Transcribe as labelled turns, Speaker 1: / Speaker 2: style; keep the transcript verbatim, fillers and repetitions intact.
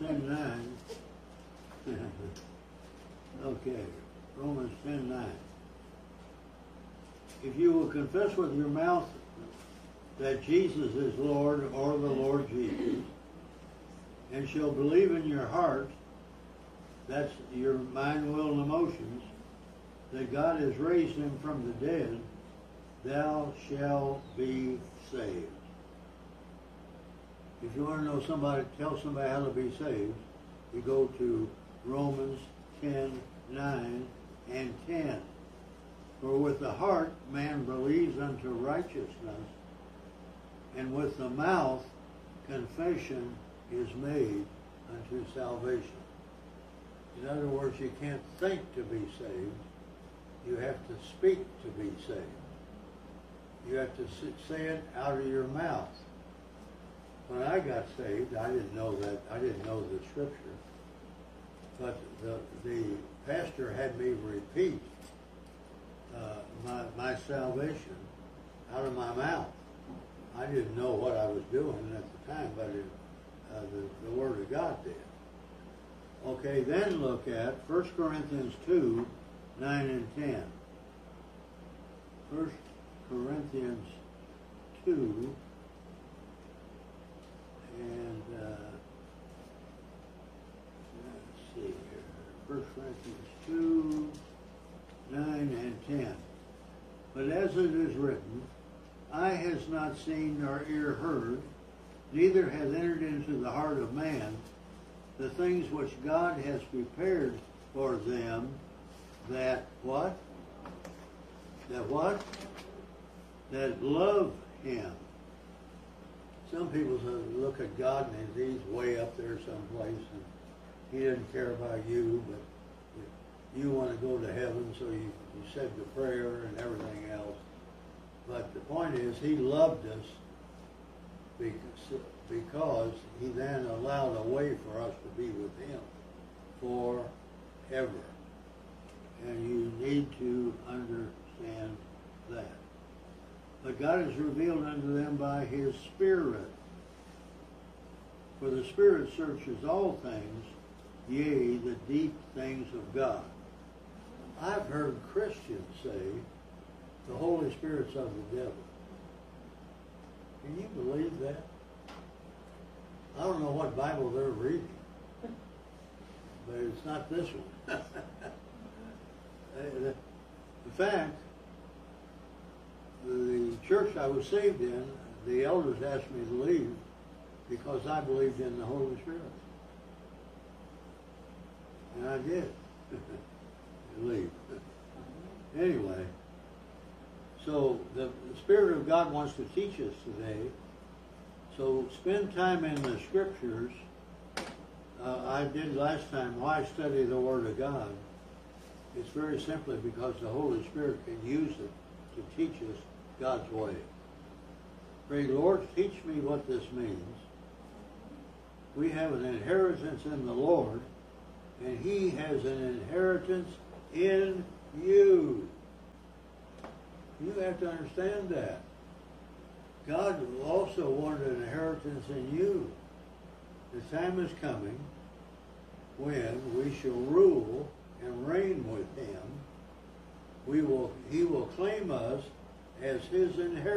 Speaker 1: ten nine. Okay, Romans ten nine. If you will confess with your mouth that Jesus is Lord, or the Lord Jesus, and shall believe in your heart, that's your mind, will, and emotions, that God has raised him from the dead, thou shalt be saved. If you want to know somebody, tell somebody how to be saved, you go to Romans ten nine and ten. For with the heart man believes unto righteousness, and with the mouth confession is made unto salvation. In other words, you can't think to be saved. You have to speak to be saved. You have to say it out of your mouth. When I got saved, I didn't know that. I didn't know the scripture. But the, the pastor had me repeat uh, my, my salvation out of my mouth. I didn't know what I was doing at the time, but it, uh, the, the Word of God did. Okay, then look at First Corinthians two, nine and ten. First Corinthians two, and uh, let's see here. First Corinthians two, nine and ten. But as it is written, eye has not seen nor ear heard, neither hath entered into the heart of man the things which God has prepared for them that what? That what? That love him. Some people look at God and he's way up there someplace and he doesn't care about you, but you want to go to heaven, so you, you said the prayer and everything else. But the point is, he loved us because, because he then allowed a way for us to be with him forever. And you need to understand that. But God is revealed unto them by his Spirit. For the Spirit searches all things, yea, the deep things of God. I've heard Christians say, the Holy Spirit's of the devil. Can you believe that? I don't know what Bible they're reading, but it's not this one. In fact, the church I was saved in, the elders asked me to leave because I believed in the Holy Spirit. And I did leave. Anyway, so the, the Spirit of God wants to teach us today. So spend time in the Scriptures. Uh, I did last time. Why study the Word of God? It's very simply because the Holy Spirit can use it to teach us God's way. Pray, Lord, teach me what this means. We have an inheritance in the Lord, and he has an inheritance in you. You have to understand that. God also wanted an inheritance in you. The time is coming when we shall rule and reign with him. We will, he will claim us as his inheritance.